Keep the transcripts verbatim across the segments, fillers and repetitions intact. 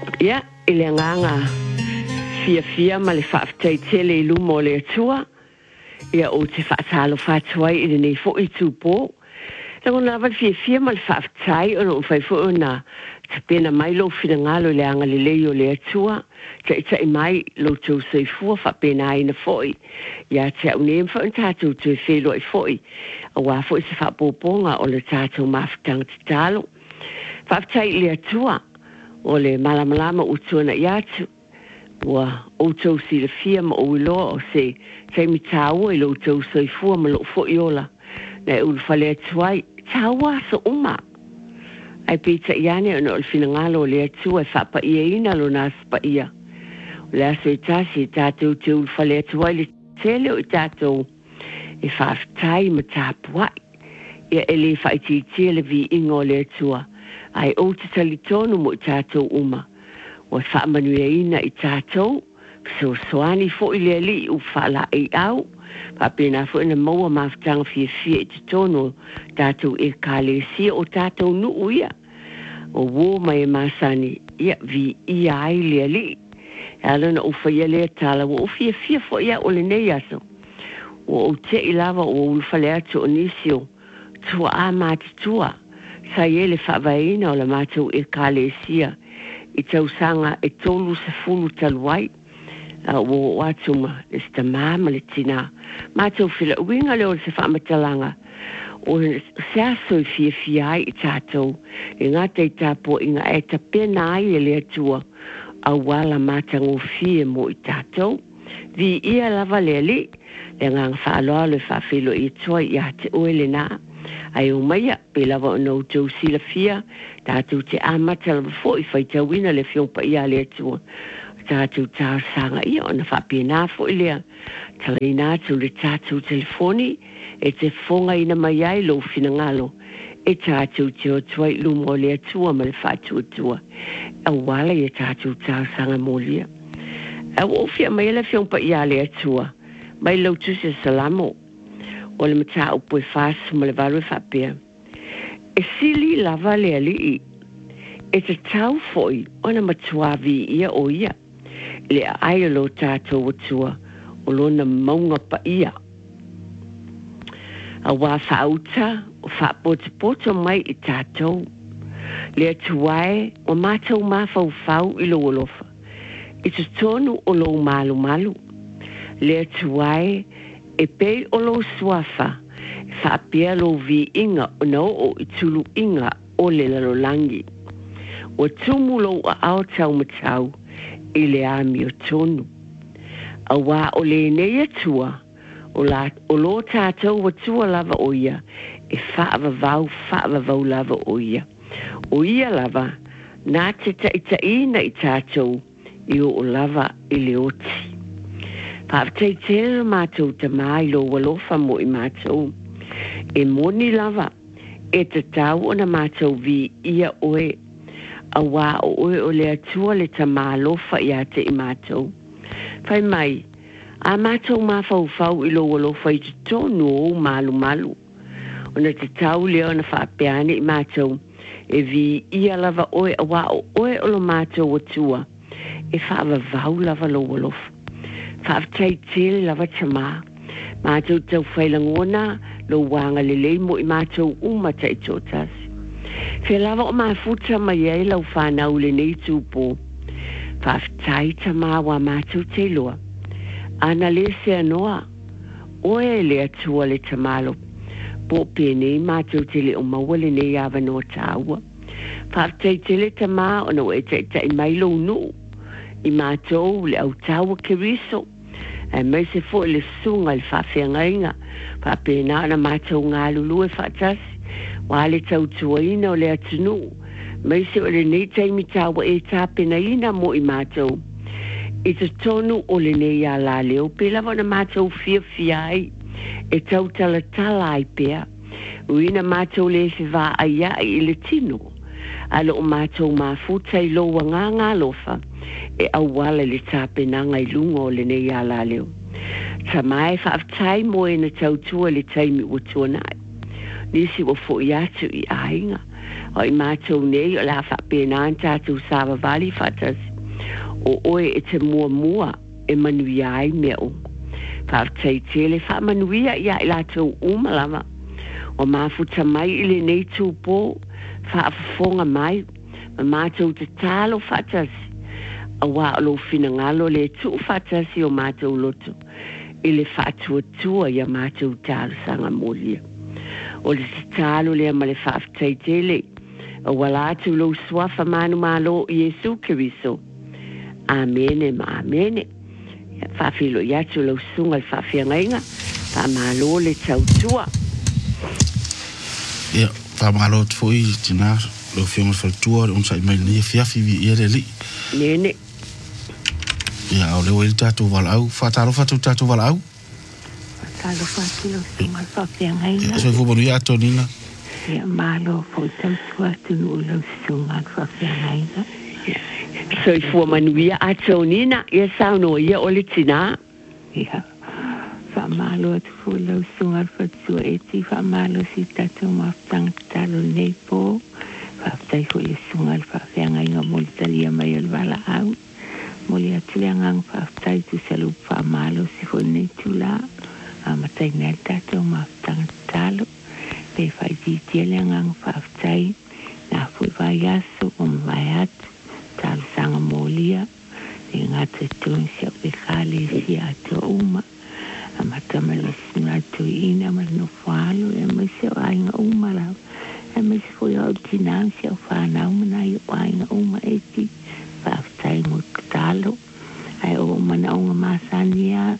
Ia, ile nganga fia fia ma le whaafitai tele ilu mo le atua. Ia o te whaatalo whaatuai i nei fo i tūpō. Tango na wad fia fia ma le whaafitai o no whai fo na te pena mai lo whina ngalo le anga le leo le atua. Te ita i mai lo tau sei fua wha pena aina foi. Ia te au neem wha un tātou te whelo i foi. A wā foi se whaapōponga o le tātou mawhitanga te talo. Whaafitai le atua. O le malamalama utuana i atu. Ua outou si le fia ma o iloa o se teimi tāua i lo outou soifua ma lo fo i ola. Na e ulu whale atuai, tāua sa uma. Ai pita iane o no le fina ngalo o le atua e whapa ia ina lo nasa pa ia. O le aso i tasi i tātou te ulu whale atuai le tele o i tātou e whaafitai ma tāpuai. Ia e le whaititia le vi ingo le atua. Ai o te talitonu mo i tātou uma. O whaamanuia ina i tātou. So soani fo i lea li u whaala e au. Papena fo ina maua mawhitanga fia fia i te tono. Tātou e kāle sia o tātou nu uia. O wō mai e masani. Ia vi ia ai lea li. Alana u whaia lea tāla. O fia fia fo ia o le nei aso. O o te i lava o ulwhale atu o nisio. Tua a mati tua. Sa ele whawaina o la mātou e kāle sia. I tau sanga e tolu se fulu taluai. Uh, o watuma e sta mama le tina. Mātou whila uinga leo se whaamatalanga. O se aso i fia fia ai i tātou. E ngata i tāpo inga e ta pena ai e lea tua. A wala mātango fia mo i tātou. Vi ia lava lea li. Le ngang whaaloa le whawhilo i tua i ate oele nā. Ai o maia, pe lava o nou tau sila fia, tātou te amata lava fo i whaitawina le whiompa ia le atua. Tātou tāo sanga ia o na whapia nā fo i lea. Tala i nātou le tātou telefoni, e te fonga ina mai ai lo whina ngalo. E tātou te o tuai lumo le atua ma le whātua tua. A wala i tātou tāo sanga molia. A o fia mai le whiompa ia le atua. Mai lau tu se salamo. O le mata o poe whāsu ma le walu e whapea. E sili lava le alii. E te tau foi o na matuavi ia o ia. Le ai lo tātou atua o lona maunga pa ia. A wā whauta o whapote mai i tātou. Le atuae o mātou mawhau whau i lo olofa. I te tonu o lo malu malu. Le atuae e pei o lo suafa, whaapea lo vi inga o nao o i tulu inga o le lalolangi. O tumu lo a ao tau matau, i le ami o tonu. A wā o le nei atua, o, la, o lo tātou wa tua lava o ia, e whaava vau, whaava vau lava o ia. O ia lava, nā te taita ina i tātou, i o lava i le oti. Pāptei tēra mātou te mai lo walofa mo i mātou. E moni lava, e te tau o na mātou vi ia oe. A wā o oe o le atua le ta mālofa i ate i mātou. Whai mai, a mātou māwhau whau i lo walofa i te tonu o malu malu. O na te tau leo na whaapeane i mātou. E vi ia lava oe a wā o oe o lo mātou o tua. E whaava vau lava lo walofa. Whaaftai tele lava tama. Mātou tau whailangona lo wanga lelei mo i mātou umata i tōtasi. Whai lava o maafuta mai ei lau whanau le nei tūpō. Whaaftai tama wa mātou te loa. Ana le se anoa. Oe le atua le tamalo. Po pēnei mātou tele o maua le nei awa no tāua. Whaaftai tele tama o no e te i mai lo nu. I mātou le au tāua keriso. E mai se fo le sunga le whawhianga inga. Pāpena na mātou ngā lulu e whaatasi. Wā le tau tuaina o le atunu. Mai se o le nei taimi tāua e tāpena ina mo i mātou. I te tonu o le nei a la leo. Pelawa na mātou fia fia ai. E tau tala tala ai pea. Uina mātou le se wā aia i le tino. Alo o mātou mafuta i loa ngā ngā lofa. E au wala le tāpenanga i lunga o le nei ala leo. Ta mai whaaftai mo e na tautua le taimi o tuanai. Nisi o fo i atu i ainga. o i mātou nei o la whapena tātou sāwa vali whatasi. O oe e te mua mua e manuia ai mea o. Whaatai tele wha manuia ia i lātou umalawa. O mafuta mai ili nei tūpō whaafafonga mai. Ma mātou te tālo whatasi. A wā alo whina ngalo le tū whatasi o mātou loto. Ile whaatua tua ia mātou tālo sanga molia. O le si tālo lea ma le whaafatai tele. O wala atu lo swafa manu malo Yesu Kiriso. Amene ma amene. Whaafilo i atu lo sunga le whaafiangainga. Whaamalo le tautua. Ia, whaamalo te fwoi tina lo whionga whalatua le unsa i mai ni fiafi vi i ere li. Nene. Ia, o leo ili tātou walau. Whaataro whatu tātou walau? Whaataro whatu lo sunga le whaafiangainga. Ia, so i fwobonu i ato nina. Ia, malo fwoi tautua tunu lo sunga le whaafiangainga. So i fua manuia ato nina, ia sauno ia o le tina. Ia, whaamalo atu fua lau sunga whatua e ti whaamalo si tatou mawhtanga talo nei pō. Whaatai fua le sunga le whawhianga inga moli talia mai al wala au. Moli atu le angang whaatai tu salu whaamalo si fua nei tula. A matai nel tatou mawhtanga talo. Pe whai zitia le angang whaatai. Nā fua vai aso o mwai atu. Talo sanga molia, e ngata tōn sia pekale sia ato uma, a matama le suna to ina ma no whalo, e mai sia ainga uma lau, e mai sia fwoi au tinau sia whanau mana i o ainga uma e ti, whaftai mo talo, ai o mana unga masania,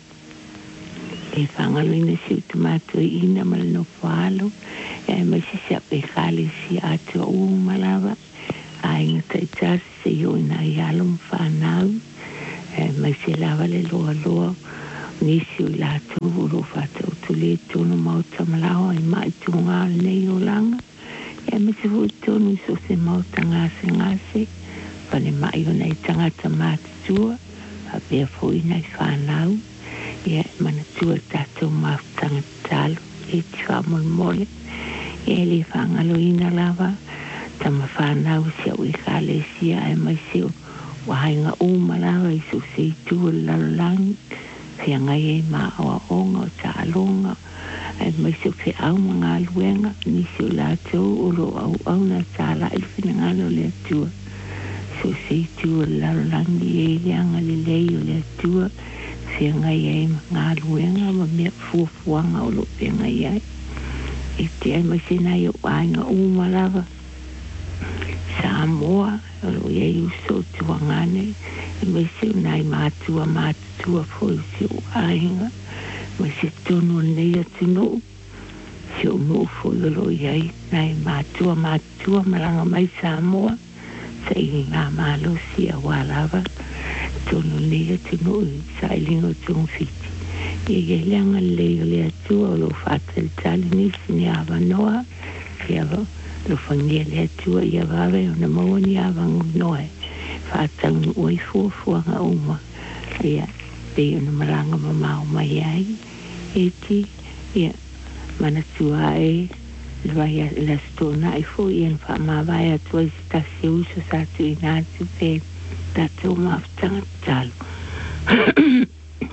e whangalo ina sia utumato ina ma no whalo, e mai sia pekale sia ato uma lava, ai ngata tasi se yo na yalum whanau, e mai se lava le loa loa, nisi o la tūro whata o tule tōnu mauta malao, e mai tūnga nei o langa, e mai se hui tōnu so se mauta ngase ngase, pane mai o nei tangata mātua, a bea fui nei whanau, e mana tua tātou mautanga talo, e ti whamol mole, e le whangalo ina lava, tama whanau sia ui kale sia e mai seo wahainga umalawa i so se tua lalalangi fia ngai e maa awa onga o ta alonga e mai seo fe au mga aluenga ni seo la tau o lo au au na ta la ilfina ngalo le tua so se tua lalalangi e leanga le lei o le tua fia ngai e mga aluenga ma mea fuafuanga o lo fia ngai ai e te ai mai se nai o wahainga umalawa Samoa, o ia i uso tuangane, e me se unai mātua mātua fwoi se o ainga, me se tono nei atu no, se o no fwoi o lo iai, nai mātua mātua maranga mai Samoa, sa i ngā malo si a walawa, tono nei atu no, sa i lingo tong fiti. E ia leanga leo le atua o lo whatel tali nisi ni awa noa, ki awa, lo fangia le atua i awawe o na maua ni awangu noe. Whātang oi fuafuanga uma. Ia, pei o na maranga mamau mai ai. E ti, ia, mana tua e, lwai la stona i fu i en whamawai atua i stasi uso satu i nātu pe tātou mawhtanga talo.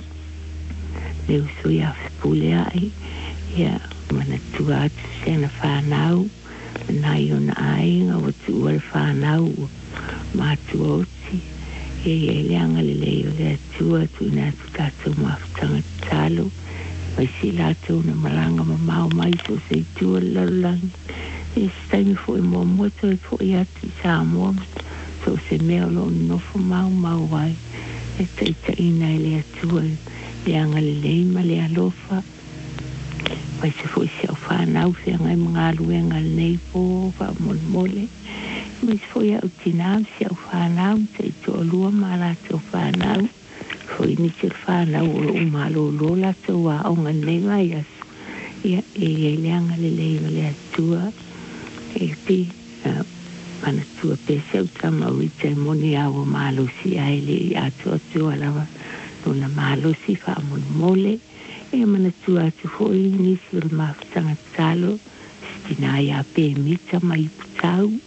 Le uso i awhipule ai, ia, mana tua atu sena whanau, nai o na ainga o tu ua whanau mātu oti e e leanga le leo le atua tu na tu tātou mawhtanga talo mai si lātou na maranga ma mau mai so se tua lalangi e staimi fo e mua moto e fo i ati sa mua so se mea lo nofo mau mau ai e teita ina e le atua leanga le leima le alofa mai se foi se au whanau se ngai mga aluenga nei po wha mole mole. Mai se foi au tinau se au whanau se i to alua ma la te whanau. Foi ni se whanau o umalo lola te wa o nga nei mai asu. Ia e e leanga le leima le atua. E ti mana tua pe se au tama ui te moni au malo si ai le atua tua lawa. Nuna malo si wha mole mole. E mana tua atu hoi nisi o mawhtanga talo, stina ia pe mita mai putau,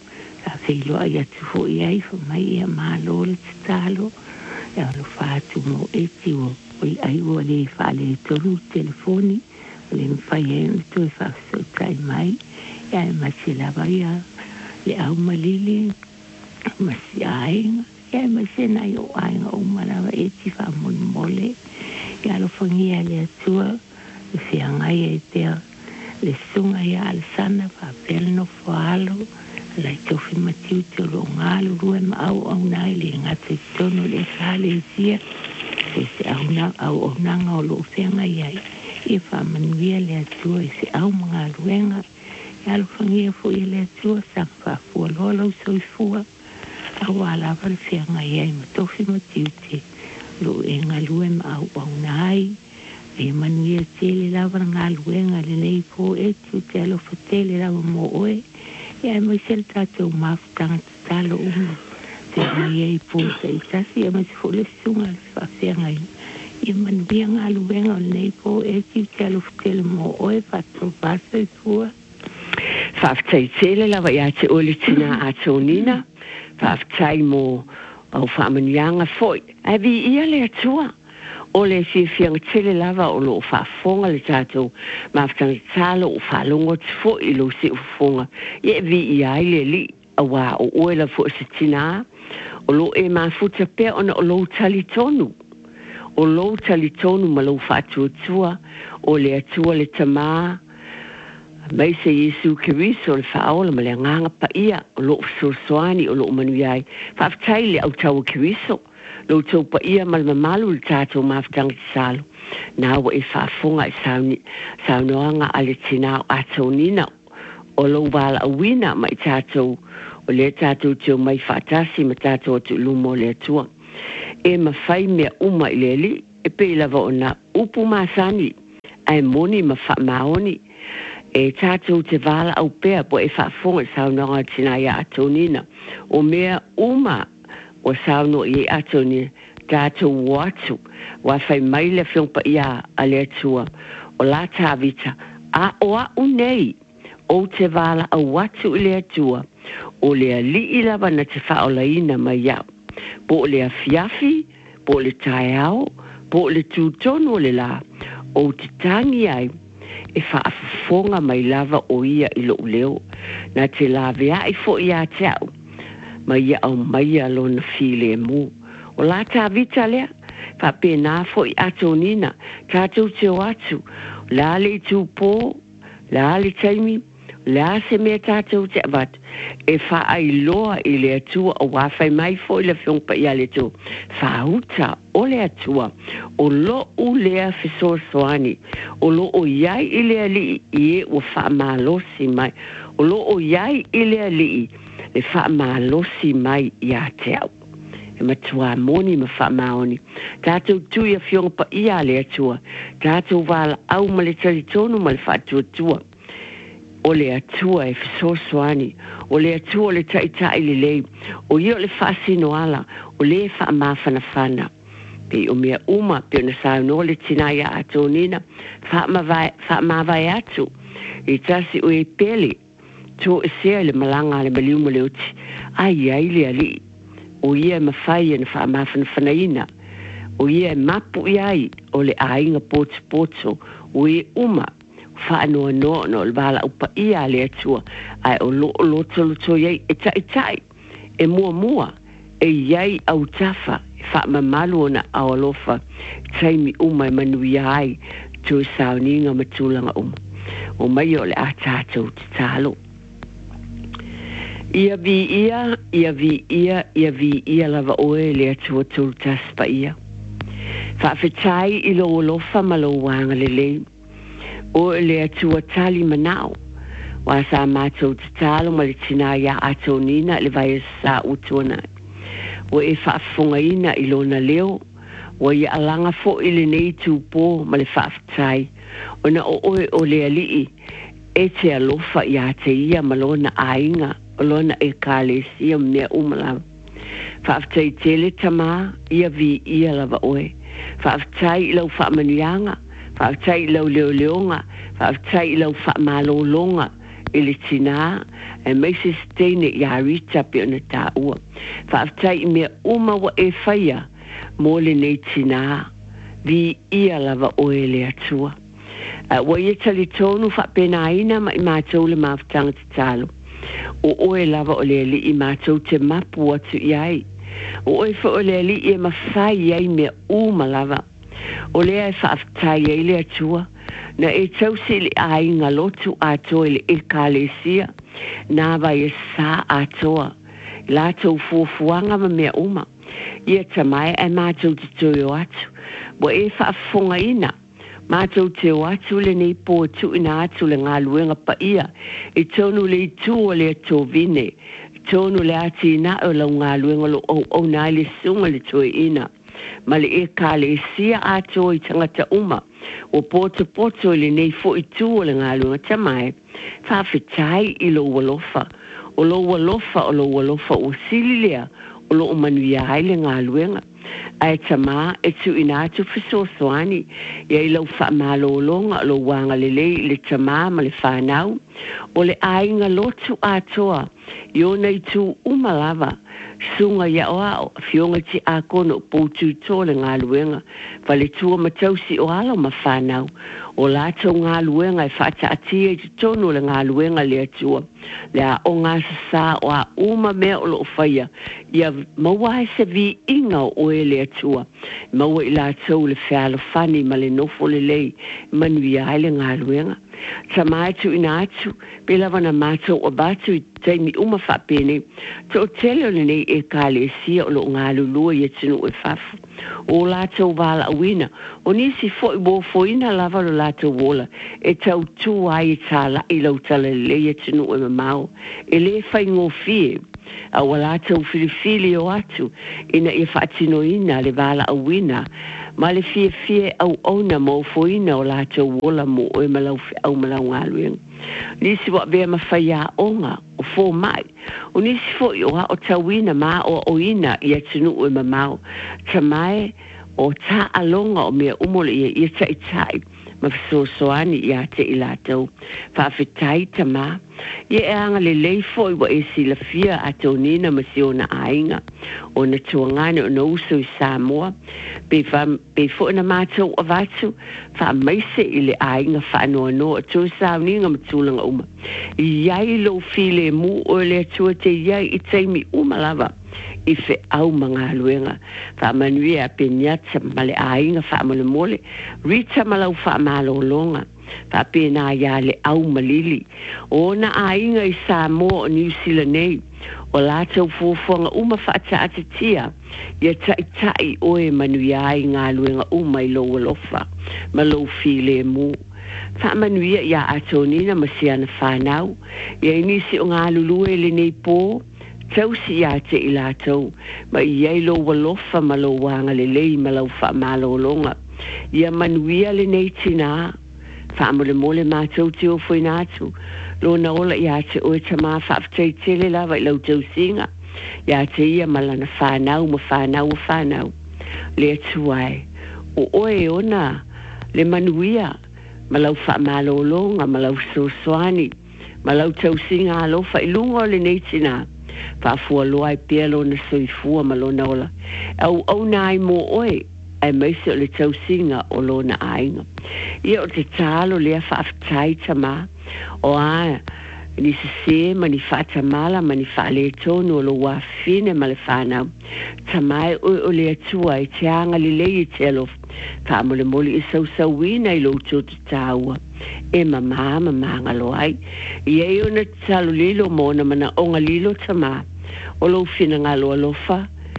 Whawhilo ai atu ho i ai wha mai ia mālo le tatalo. E alo whaatu mo e tiwo. O i ai ua le whaale toru telefoni. O le mwhai e me toi whawso tai mai. E ai masi lawa ia le au malili. Masi ainga. E ai masi nai o ainga o malawa e ti wha mon mole. E alo whangia le atua. E whiangai e pia. Le sunga ia al sana wha pelno whaalo. Lai tofi matiu te ro ngālu rua ma au au nai le ngate tono le sale sia. E se au na au au nanga o lo whianga iai. E wha manuia le atua e se au mga ruenga. E alu whangia fu i le atua sang wha fua lolo soi fua. Au ala wale whianga iai ma tofi matiu te lo e ngalue ma au au nai. E manuia te le lawa ngā luenga le nei po e tu te alo whate le lawa mo oe. E ai mai sel tātou mafutanga te talo umu. Te mai e po te itasi e mai se fole sunga le whawhianga i. E manuia ngā luenga le nei po e tu te alo whate le mo oe whato paso i pua. Whawtai tele lawa ia te ole tina a tonina. Whawtai mo au whaamanuanga foi. Ai vi ia le atua. O le si fianga tele lava o lo whaafonga le tātou mawhtanga tālo o whaalongo te fo i lo si ufonga. Ie vi i ai le li a wā o oela fo se tina. O lo e mafuta pea ona o lo tali tonu. O lo tali tonu ma lo whaatua tua. O le atua le tamaa. Mai se Yesu Kiriso le whaola ma le nganga pa ia. O lo sosoani o lo manuiai. Whaftai le au taua Kiriso. Lo tau pa ia mal mamalu le tātou mawhtanga te salo. Nā wa e whaafonga e saunoanga ale tina o atou nina. O lo wala awina mai tātou. O le tātou teo mai whaatasi ma tātou atu lumo le atua. E mawhai mea uma i le li. E pe lava o na upu masani. Ai moni ma wha maoni. E tātou te wala au pea po e whaafonga e saunoanga tina ia atou nina. O mea uma o sauno i ato ni tātou watu wa whai mai le whiongpa ia a le atua o la tāwita a o a unei o te wala a watu i le atua o le a li i lava na te whaolaina mai iau po o le a fiafi po o le taiao po o le tūtono le la o te tangi ai e whaafonga mai lava o ia i lo leo na te lawea i fo ia te au mai ia au mai a lona file mu. O la tā vita lea, wha pēnā fo i ato nina, tātou te o atu, la le tū pō, la le taimi, la se mea tātou te avat, e wha ai loa i le atua o wawhai mai fo i le whiongpa i ale tō. Wha huta o le atua, o lo u lea fiso soani, o lo o iai i le ali i e o wha malosi mai, o lo o iai i le ali i, e wha malosi mai i a te au. E matua moni ma wha maoni. Tātou tui a whionga pa i a le atua. Tātou wala au ma le tari tonu ma le wha atua tua. O le atua e fisosoani. O le atua o le taitai le lei. O i o le wha sino ala. O le wha mawhana whana. Pe o mea uma pe o na sauno le tinai a ato nina. Wha mawai atu. I tasi o e pele. Tō e sea le malanga le maliu mo le uti. Ai ai le ali. O ia e mawhai e na wha mawhana whanaina. O ia e mapu i ai o le ainga poto poto. O e uma. Wha anoa no no le wala upa i a le atua. Ai o lo lo tolo to iai e tai tai. E mua mua. E iai au tafa. E wha mamalu o na awalofa. Taimi uma e manui ai. Tō e sauninga matulanga uma. O mai o le a tātou te talo. Ia vi ia, ia vi ia, ia vi ia lava oe le atua tūru taspa ia. Whaafetai i lo olofa ma lo wanga le lei. O le atua tali manao. Wa sa mātou te talo ma le tina ia ato nina le vai sa utuana. O e whaafonga ina i lo na leo. O ia alanga fo i le nei tūpō ma le whaafetai. O na o oe o le alii. E te alofa i a te ia ma lo na ainga. O lona e kālesia mea umalawa. Whaafetai tele tamā, ia vi ia lava oe. Whaafetai ilau whaamanianga, whaafetai ilau leo leonga, whaafetai ilau whaamalolonga, i le tina, e meisi stene ia rita pe ona ta ua whaaftai mea uma wa e whaia mo le nei tina vi ia lava oe le atua uh, wa ia tali tonu whaapena ina ma i mātou le maafutanga te talo o oe lava o le li i mātou te mapu atu iai o oe wha o le li i mawhai iai mea uma lava o lea e whaaftai iai le atua na e tausi le ainga lotu atoa le e kālesia na vai e sa atoa la tau fuafuanga ma mea uma ia tamai e mātou te toi o atu bo e whaafonga ina mātou te o atu le nei po tu ina atu le ngā luenga pa ia e tonu le itu o le ato vine tonu le ati ina o lau ngā luenga lo au au nai le sunga le toi ina ma le e kālesia atoa i tangata uma o poto poto le nei fo i tu o le ngā luenga tamai whaafetai i lo walofa o lo walofa o lo walofa o sililea o lo manuia ai le ngā luenga ai tama e tu ina atu fisosoani ia i lau whaamalolonga o lo wanga le lei le tama ma le whanau o le ainga lotu atoa i o nei tu umalava sunga ia o ao fionga ti a kono poutu to le ngā luenga wale tua matausi o alo ma whanau o lato ngā luenga e whata atia i tonu le ngā luenga le atua le a o ngā sasa o a uma mea o lo whaia ia maua e se vi inga o e le atua maua i lato le whialo whani ma le nofo le lei manui ai le ngā luenga sa mai tu ina atu pe lava na mātou o batu i teimi uma whapene te o tele o le nei e kāle sia o lo ngā lulua i atinu e whafu o lātou wala awina o nisi fo i bo fo ina lava lo lātou wola e tau tu ai i tāla i lau tala le i atinu e mamau e le whai ngō fie a wala tau filifili o atu ina i whaatino ina le wala awina ma le fie fie au ona mo fo ina o lātou wola mo o e malau au malau ngāluenga nisi wa bea mawhaia onga o fo mai o nisi fo i o ha o tawina ma o o ina i atinu e mamau ta mai o ta alonga o mea umole i i tai tai ma fisosoani i ate i lātou whaafetai ta ma i e anga le lei fo i wa e si la fia a tau nina ma si o na ainga o na tuangane o na uso i Samoa pe, pe fo na mātou a vatu wha maise i le ainga wha anoa noa tu sao ninga ma tūlanga uma iai lo file mu o le atua te iai i teimi uma lava i fe au mga luenga wha manui a pe nyata ma le ainga wha mole mole rita malau wha malolonga wha pe na ia le au malili o na ainga i Samoa o New Zealand nei o lātou fuafuanga uma whaata atatia ia tai tai oe manui ai ngā luenga uma i lo walofa ma lo file mu wha manuia ia atonina ma siana whanau ia inisi o ngā lulue le nei pō tausi ia te i lātou ma iai lo walofa ma lo wanga le lei ma lau wha malolonga ia manuia le nei tina wha mole mole mātou te o whainatu lo na ola ia te oe tama whaaftai tele lava i lau tau singa ia te ia malana whanau ma whanau ma whanau le atuai o oe ona le manuia ma lau wha malolonga ma lau sosoani ma lau tau singa alofa i lungo le nei tina whaafua loa i pia lo na soifua ma lo na ola au au nai mo oe ai maise o le tau singa o lo na ainga ia o te talo lea whaaftai tama o a ni se se ma ni whaata mala ma ni whaale tonu o lo wafine ma le whanau tamai o o le atua i te anga li lei i te alof wha mole mole i sau sau wina i lo to te taua e mama ma manga lo ai i e o na talo lilo mona mana onga lilo tama o lo fina ngalo alofa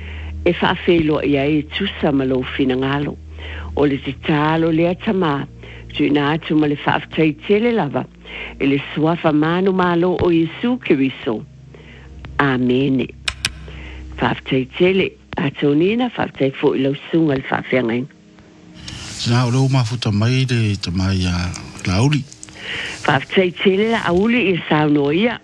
e whaafelo i ai tusa ma lo fina ngalo o le te talo lea tama tu ina atu ma le whaaftai tele lava e le suafa manu malo o Yesu Kiriso. Amene. Whaaftai tele atu nina whaaftai fo i lau sunga le whaafengain. Sina o leo mafuta mai le tamai a lauli. Whaaftai tele la auli i sauno ia.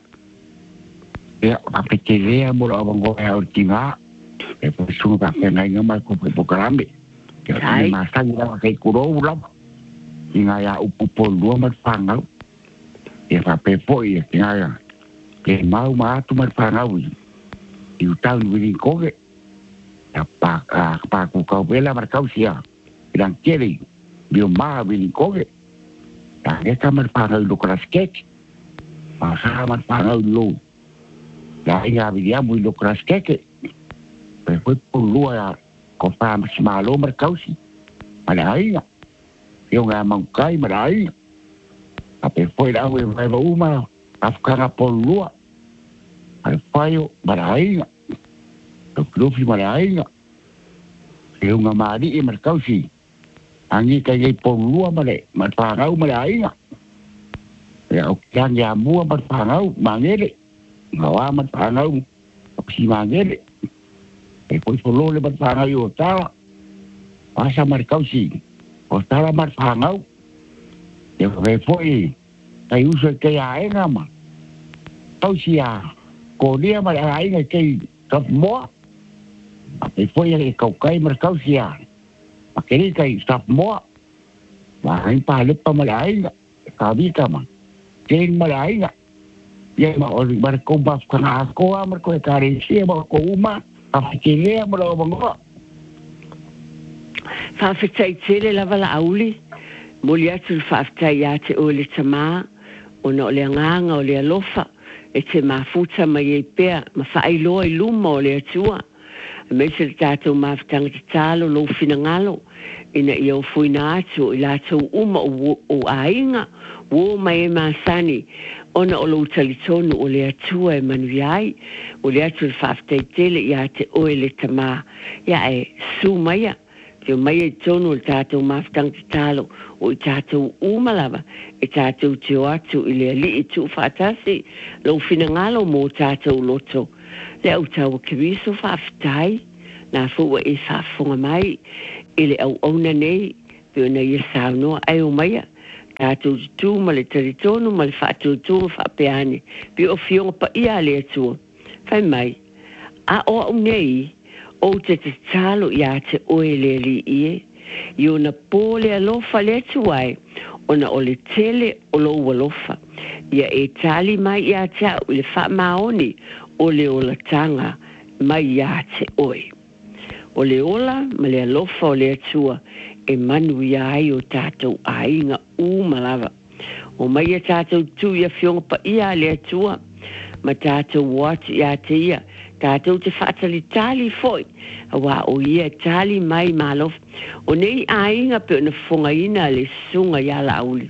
Ia, whaaftai lea mora o wango e au tinga e po sunga whaafengain ngama ko po karambe. Ia, ma sangi la kai kurou lama. Inga ya upupo lua mat whangau. Ia whape po ia tinga ia. Ke mau ma tu mar whangau i. I utau ni wini koge. A pa a pa ku kau bela mar kau sia. Ilang kere. Bio ma wini koge. Ta ke ka mar whangau lo kras kek. Ma sa mar whangau lo. La inga vidia mu lo kras keke. Pe foi por lua ko pa mas malo mar kau si. Mana inga. Yo nga mang kai mar inga. Ape foi da we vai uma. Afkanga por lua. Al faio mar inga. Lo klufi mar inga. Yo nga mari e mar kau si. Angi ka ye por lua mare. Mar whangau mar inga. Ya o kan ya mua mar whangau mangere. Ngawa mat whangau. Si mangere. E poi solo le mat whangau i o tala. Pasa mar kau si. O tala mat whangau. E we foi. Tai uso e kei a enga ma. Kau si a. Ko lia mar a inga kei kap moa. E foi e kau kai mar kau si a. Ma keri kai kap moa. Ma hain pa lepa mar a inga. Ka vika ma. Keng mar a inga. Ia ma o bar ko ba kana ko amar ko kare si ba ko uma afikile mo lo bango fa fitai tele la vala auli molia tu fa fitai ya te o le tama o no le nganga o le lofa e te ma futa mai e pe ma fa ai lo i lumo le tua me se tato ma ftang te talo lo fina ngalo ina ia o fuina atu ila tu uma o, o ainga wo mai ma sani ona o lo talitonu o le atua e manuiai o le atu le whaafitai tele ia te oe le tama ia e su maia te mai e tonu o tātou mawhitang te talo o i tātou umalawa e tātou te o atu i le ali i tu whaatasi lo fina ngalo mō tātou loto le au tau kiwiso whaafitai nā fua e whaafonga mai i le au auna nei pe ona ia saunoa ai o maia tātou tu ma le taritonu ma le whaatou tu whaapeane pe o fionga pa ia le atua whai mai a o au nei o te te talo ia te oe le li ie i ona pōle alofa le atuai ona o le tele o lo walofa ia e tali mai ia te au le wha maoni o le ola tanga mai ia te oe o le ola ma le alofa o le atua e manu ia ai o tātou ainga umalawa o mai a tātou tu ia fionga pa ia le atua ma tātou watu ia te ia tātou te whaatali tali foi a wā o ia tali mai malof o nei ainga pe ona fonga ina le sunga ia la auli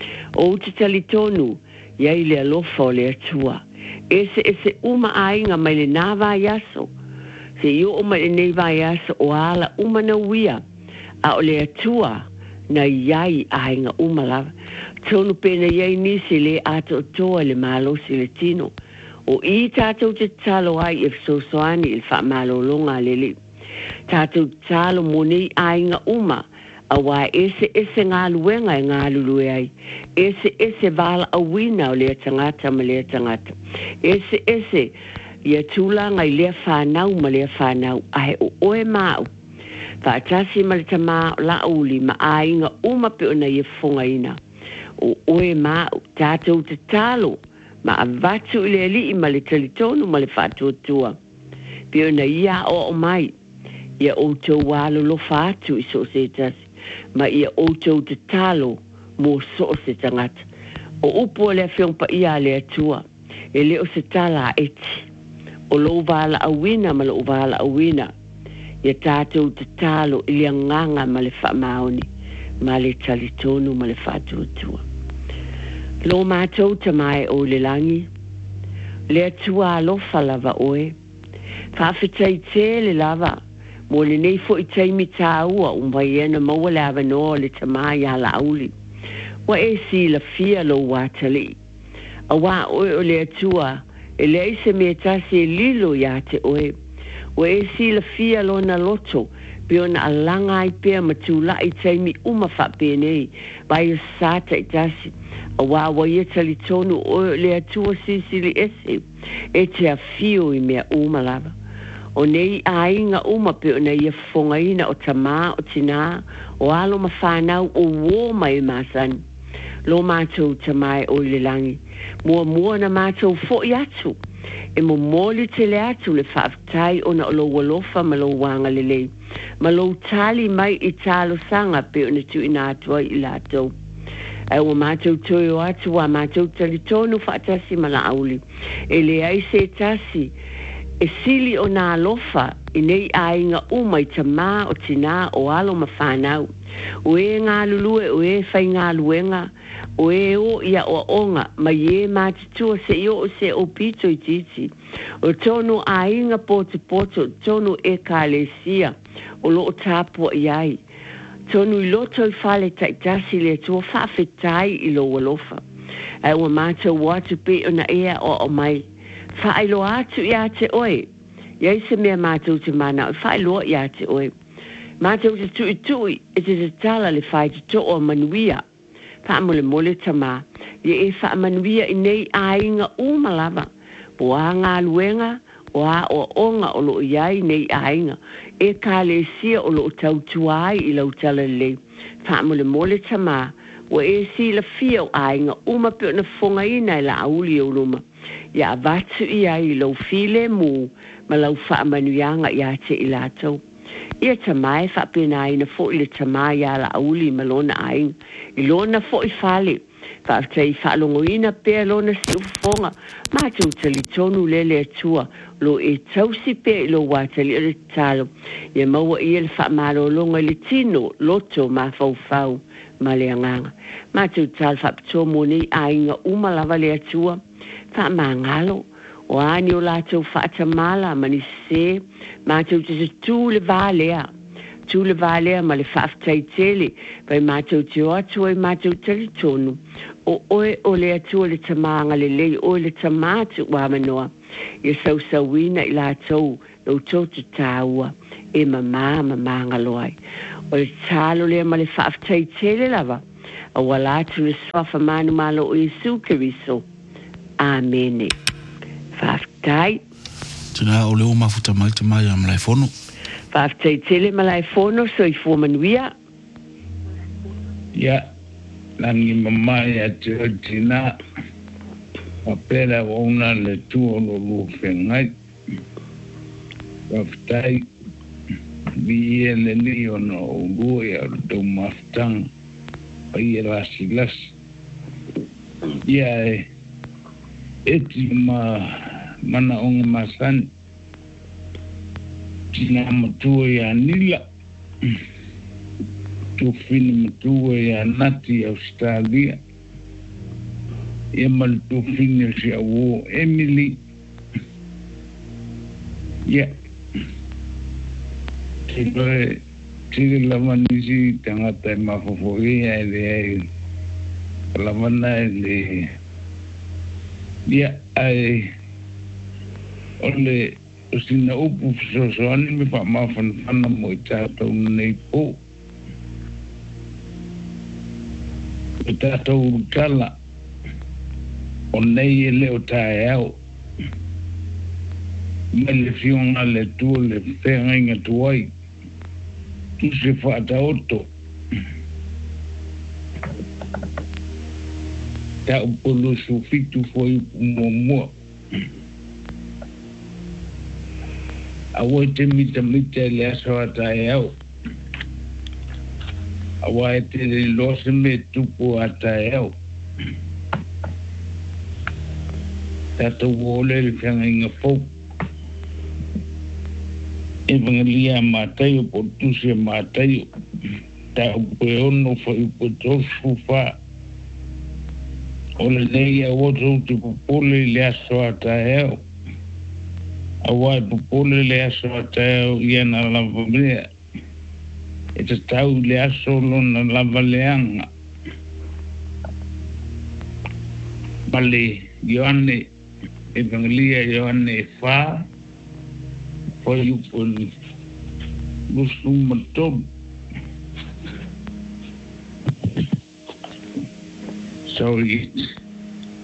o te tali tonu ia i le alofa o le atua ese ese uma ainga mai le nāwa yaso se io o mai nei vai yaso o ala uma na uia a o le atua na iai ainga uma lava tonu pena iai nisi le ato toa le malo si le tino o i tātou te talo ai e fsosoani il wha malolonga lele. Tātou talo monei ainga uma, a wā ese ese ngā luenga e ngā lulue ai. Ese ese vala a wina o lea tangata ma lea tangata. Ese ese ia tūlanga i lea whanau ma lea whanau, ahe o oe mau. Whaatasi ma le tamā la uli ma ainga uma pe ona i fonga ina. O oe mau, tātou te talo, ma avatu i le li i ma le talitonu ma le whātuatua. Pio na ia o o mai, ia o tau walo lo whātu i so se tasi, ma ia o tau te talo mō so se tangata. O upo le whiong pa ia le atua, e leo se tala eti, o lo wala awina ma lo wala awina, ia tātou te talo i le nganga ma le whamaoni, ma le talitonu ma le whātuatua. Lo mātou tamai o le langi, le atua alofa lava oe, whawhitai te le lava, mo le nei fo i taimi tāua umwai ena maua le awa noa le tamai a la auli. Wa e si la fia lo watali. A wā oe o le atua, e le eise me tasi e lilo ia te oe. Wa e si la fia lo na loto, pe ona alanga i pia matula i taimi uma whapenei, bai o sata i tasi, a wawa ia talitonu o le atua sisili ese, e te a fio i mea uma lava. O nei a inga uma pe o nei a fonga ina o tamā o tina, o alo ma whanau o wō mai masan. lo mātou te mai o le langi. Mua mua na mātou fo i atu. E mo moli te le atu le whaafitai o na o lo walofa ma lo wanga le lei. Ma lo tali mai i talo sanga pe o na tu ina atua i lātou. E o mātou toi o atu wa mātou tali tonu whaatasi ma la auli. E le ai se tasi. E sili o nā alofa i nei ainga umai ta mā o tina o alo ma whanau. O e ngā lulue, o e whai ngā luenga, o e o ia o onga, ma ye mātitua se i o se o pito i titi. O tonu ainga poto poto, tonu e ka le sia, o lo o tāpua i ai. Tonu i loto i whale taitasi le tua whawhetai i lo walofa. E o mātou watu pe o na ea o o mai. Whaelo atu i a te oe. Iei se mea mātou te mana, whaelo i a te oe. Mātou te tui tui, e te te tala le whai te to o manuia. Whaamole mole tamā. Ie e wha manuia i nei ainga umalava. Po a ngā luenga, o a o onga o lo iai nei ainga. E ka le sia o lo tau tuai i lau tala le. Whaamole mole tamā. O e si la fia o ainga uma pe na fonga ina i la auli o luma. Ia vatu i ai lau file mu, ma lau wha manuianga i a te i lātou. Ia tamai wha pena ina fo i le tamai a la auli ma lona ainga. I lona fo i whale. Wha tei whalongo ina pea lona si ufonga. Mātou tali tonu lele atua. Lo e tausi pea i lo watali o le talo. Ia maua i le wha malo longa le tino, loto ma fau fau. Ma le anganga. Mātou tal wha pito mo nei ainga umalawa le atua. Wha mangalo. O ani o lātou whaatamala mani se, mātou te se tū le vālea. Tū le vālea ma le whaafitai tele, vai mātou te o atua i mātou tali tonu. O oe o le atua le tamanga le lei, oe le tamātu wāmanoa. Ia sau sauina i lātou, lau tōtu tāua, e mamā mamā ngaloai. O le tālo lea ma le whaafitai tele lava, a walātu le swafa manu malo o Jesu Keriso. Amene. Whaftai. Tuna o leo mafuta mai te mai am lai fono. Whaftai tele malai fono so i fōmanuia. Ia, langi mamai a te o tina. Wapera wauna le tuo lo lu whengai. Whaftai. Vi e le ni o no urui a tau maftang. Pai e rasi las. Ia e. Eti ma mana onga masan tina matua ya nila tu fini matua ya nati Australia e mal tu fini si awo Emily ya tilo tilo lamanisi tangata mafofoi ya ele lamana ele ia ai ole sina upu so so ani me fa ma fan fan mo ta to nei po ta to kala o nei le o ta ao me le fion ale tu le fenga tu ai tu se fa ta otto ta upolo su fitu foi momo awo te mita mita le aso ata eu awo te le lose me tupu ata eu tato wole le fianga inga fau evangelia matayo po tuse matayo ta upeono foi po tosu fa o le nei a woto te popole le aso ata eo. A wai popole le aso ata eo ia na lava mea. E te tau le aso lona lava leanga. Male Ioane, Evangelia Ioane fa, foi upo lusu matom. Sorry.